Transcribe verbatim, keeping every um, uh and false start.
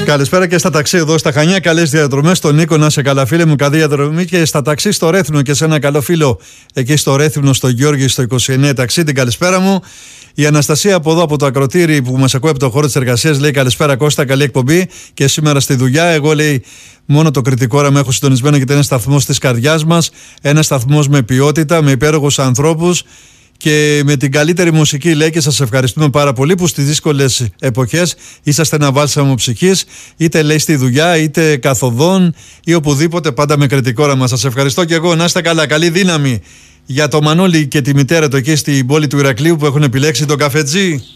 Καλησπέρα και στα ταξί εδώ στα Χανιά. Καλές διαδρομές στον Νίκο, να σε καλά, φίλε μου. Καλή διαδρομή και στα ταξί στο Ρέθυμνο και σε ένα καλό φίλο εκεί στο Ρέθυμνο, στο Γιώργη, στο είκοσι εννέα ταξί. Την καλησπέρα μου. Η Αναστασία από εδώ, από το ακροτήρι που μας ακούει από το χώρο της εργασίας, λέει: καλησπέρα Κώστα, καλή εκπομπή και σήμερα στη δουλειά. Εγώ, λέει, μόνο το κριτικό όραμα έχω συντονισμένο γιατί είναι σταθμός της καρδιάς μας. Ένα σταθμός με ποιότητα, με υπέροχους ανθρώπους και με την καλύτερη μουσική, λέει, και σας ευχαριστούμε πάρα πολύ που στις δύσκολες εποχές είσαστε ένα βάλσαμο ψυχής, είτε λέει στη δουλειά, είτε καθοδόν ή οπουδήποτε, πάντα με κριτικό όραμα. Σας ευχαριστώ και εγώ. Να είστε καλά. Καλή δύναμη για το Μανώλη και τη μητέρα του εκεί στην πόλη του Ηρακλείου που έχουν επιλέξει το καφετζή.